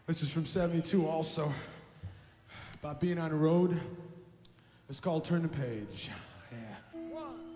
This is from 72 also, about being on the road. It's called Turn the Page. Yeah. 1,